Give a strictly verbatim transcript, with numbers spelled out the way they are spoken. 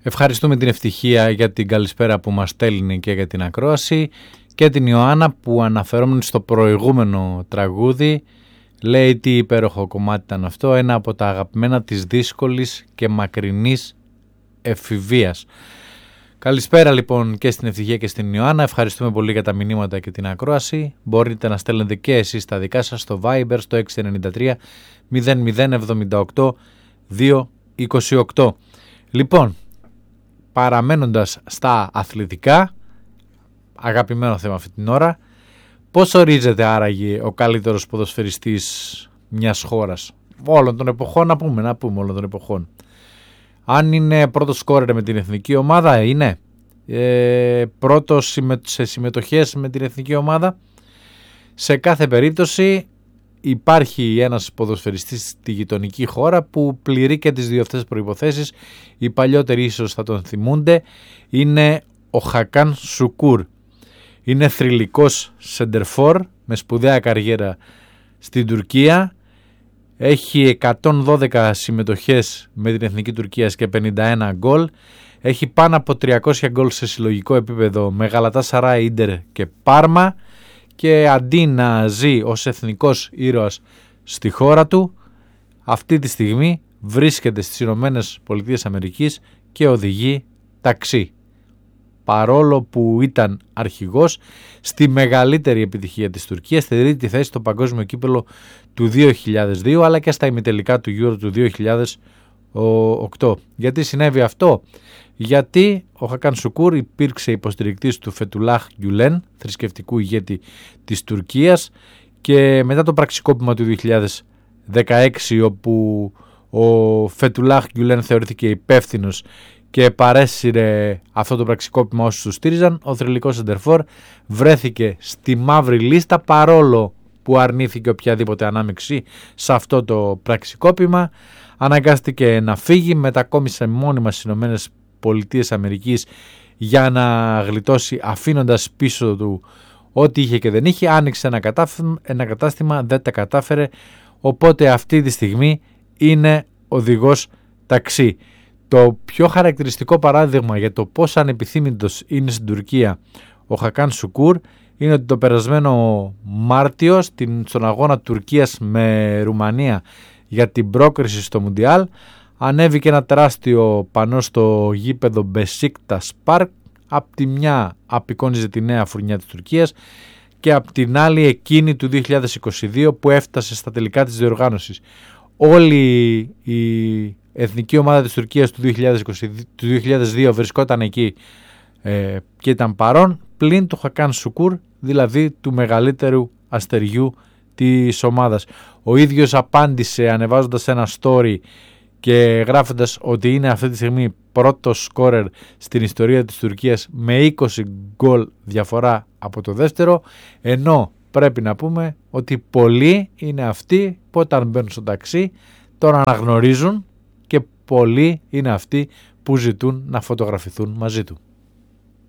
Ευχαριστούμε την Ευτυχία για την καλησπέρα που μας στέλνει και για την ακρόαση και την Ιωάννα που αναφερόμενη στο προηγούμενο τραγούδι λέει τι υπέροχο κομμάτι ήταν αυτό, ένα από τα αγαπημένα της δύσκολης και μακρινής εφηβείας. Καλησπέρα λοιπόν και στην Ευτυχία και στην Ιωάννα, ευχαριστούμε πολύ για τα μηνύματα και την ακρόαση. Μπορείτε να στέλνετε και εσείς τα δικά σας στο Viber στο έξι εννιά τρία μηδέν μηδέν εβδομήντα οκτώ δύο είκοσι οκτώ. Λοιπόν, παραμένοντας στα αθλητικά, αγαπημένο θέμα αυτή την ώρα, πώς ορίζεται άραγε ο καλύτερος ποδοσφαιριστής μιας χώρας, όλων των εποχών, να πούμε, να πούμε όλων των εποχών. Αν είναι πρώτος σκόρερ με την εθνική ομάδα, είναι ε, πρώτος σε συμμετοχές με την εθνική ομάδα. Σε κάθε περίπτωση υπάρχει ένας ποδοσφαιριστής στη γειτονική χώρα που πληρεί και τις δύο αυτές προϋποθέσεις. Οι παλιότεροι ίσως θα τον θυμούνται. Είναι ο Χακάν Σουκούρ. Είναι θρυλικός σεντερφόρ με σπουδαία καριέρα στην Τουρκία. Έχει εκατόν δώδεκα συμμετοχές με την εθνική Τουρκίας και πενήντα ένα γκολ. Έχει πάνω από τριακόσια γκολ σε συλλογικό επίπεδο με Γαλατάσαράι, Ίντερ και Πάρμα. Και αντί να ζει ως εθνικός ήρωας στη χώρα του, αυτή τη στιγμή βρίσκεται στις Ηνωμένες Πολιτείες Αμερικής και οδηγεί ταξί. Παρόλο που ήταν αρχηγός στη μεγαλύτερη επιτυχία της Τουρκίας, στη τρίτη θέση στο παγκόσμιο κύπελλο του δύο χιλιάδες δύο αλλά και στα ημιτελικά του Euro του δύο χιλιάδες οκτώ. Γιατί συνέβη αυτό? Γιατί ο Χακάν Σουκούρ υπήρξε υποστηρικτής του Φετουλάχ Γκιουλέν, θρησκευτικού ηγέτη της Τουρκίας, και μετά το πραξικόπημα του δύο χιλιάδες δεκαέξι, όπου ο Φετουλάχ Γκιουλέν θεωρήθηκε υπεύθυνος και παρέσυρε αυτό το πραξικόπημα όσους του στήριζαν, ο θρυλικός σεντερφόρ βρέθηκε στη μαύρη λίστα, παρόλο που αρνήθηκε οποιαδήποτε ανάμειξη σε αυτό το πραξικόπημα. Αναγκάστηκε να φύγει, μετακόμισε μόνιμα στις Ηνωμένες Πολιτείες Αμερικής για να γλιτώσει, αφήνοντας πίσω του ό,τι είχε και δεν είχε. Άνοιξε ένα κατάστημα, ένα κατάστημα δεν τα κατάφερε, οπότε αυτή τη στιγμή είναι οδηγός ταξί. Το πιο χαρακτηριστικό παράδειγμα για το πόσο ανεπιθύμητος είναι στην Τουρκία ο Χακάν Σουκούρ είναι ότι το περασμένο Μάρτιο στον αγώνα Τουρκίας με Ρουμανία για την πρόκριση στο Μουντιάλ ανέβηκε ένα τεράστιο πανό στο γήπεδο Μπεσίκτας Πάρκ. Απ' τη μια απεικόνιζε τη νέα φουρνιά της Τουρκίας και απ' την άλλη εκείνη του δύο χιλιάδες είκοσι δύο που έφτασε στα τελικά της διοργάνωσης. Όλη η εθνική ομάδα της Τουρκίας του δύο χιλιάδες είκοσι δύο, του δύο χιλιάδες δύο βρισκόταν εκεί ε, και ήταν παρόν, πλην του Χακάν Σουκούρ, δηλαδή του μεγαλύτερου αστεριού της ομάδας. Ο ίδιος απάντησε ανεβάζοντας ένα story και γράφοντας ότι είναι αυτή τη στιγμή πρώτος σκόρερ στην ιστορία της Τουρκίας με είκοσι γκολ διαφορά από το δεύτερο, ενώ πρέπει να πούμε ότι πολλοί είναι αυτοί που όταν μπαίνουν στο ταξί τον αναγνωρίζουν και πολλοί είναι αυτοί που ζητούν να φωτογραφηθούν μαζί του.